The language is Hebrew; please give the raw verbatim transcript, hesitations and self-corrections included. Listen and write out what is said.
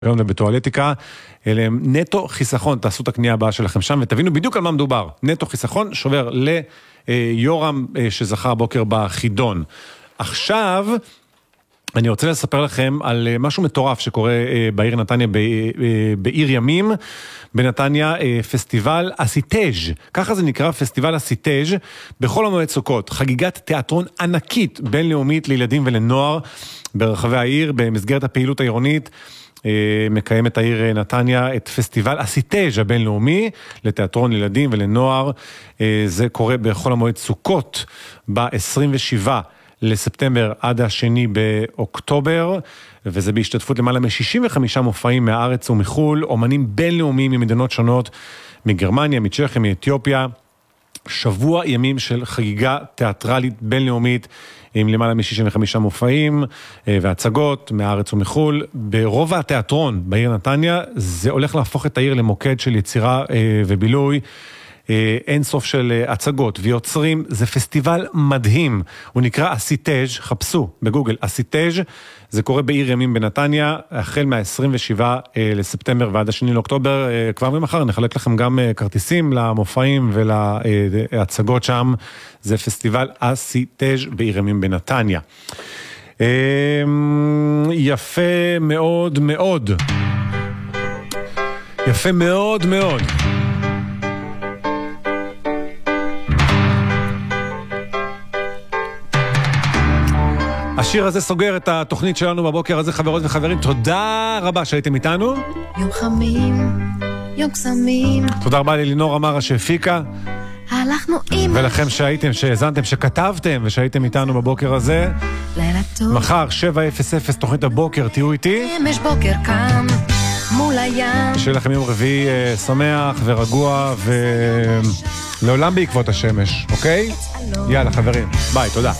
ובטואלטיקה, אלה הם נטו חיסכון, תעשו את הקנייה הבאה שלכם שם, ותבינו בדיוק על מה מדובר. נטו חיסכון שובר ליורם שזכה הבוקר בחידון. עכשיו, אני רוצה לספר לכם על משהו מטורף שקורה בעיר נתניה, בעיר ימים, בנתניה, פסטיבל אסיטז', ככה זה נקרא, פסטיבל אסיטז', בכל המועד סוכות, חגיגת תיאטרון ענקית בינלאומית לילדים ולנוער ברחבי העיר, במסגרת הפעילות העירונית, מקיימת העיר נתניה את פסטיבל אסיטז' הבינלאומי לתיאטרון לילדים ולנוער. זה קורה בכל המועד סוכות ב-עשרים ושבעה לספטמבר עד השני באוקטובר, וזה בהשתתפות למעלה מ-שישים וחמישה מופעים מהארץ ומחול, אומנים בינלאומיים ממדינות שונות, מגרמניה, מצ'כיה, מאתיופיה. שבוע ימים של חגיגה תיאטרלית בינלאומית עם למעלה מ-שישים וחמישה מופעים והצגות מהארץ ומחול. ברובע התיאטרון בעיר נתניה זה הולך להפוך את העיר למוקד של יצירה ובילוי, אין סוף של הצגות ויוצרים. זה פסטיבל מדהים, הוא נקרא אסיטז', חפשו בגוגל אסיטז', זה קורה בעיר ימים בנתניה, החל מה-עשרים ושבעה לספטמבר ועד השני לאוקטובר. כבר ממחר נחלק לכם גם כרטיסים למופעים ולהצגות שם. זה פסטיבל אסיטז' בעיר ימים בנתניה. יפה מאוד מאוד, יפה מאוד מאוד. השיר הזה סוגר את התוכנית שלנו בבוקר הזה, חברות וחברים. תודה רבה שהייתם איתנו. יום חמים, יום קסמים. תודה רבה ללינור אמרה שהפיקה. הלכנו עם... ולכם שהייתם, שהזנתם, שכתבתם ושהייתם איתנו בבוקר הזה. לילה טוב. מחר, שבע אפס אפס, תוכנית הבוקר, תהיו איתי. אמש בוקר קם, מול הים. שיהיה לכם יום רביעי שמח ורגוע ולעולם בעקבות השמש, אוקיי? יאללה חברים, ביי, תודה.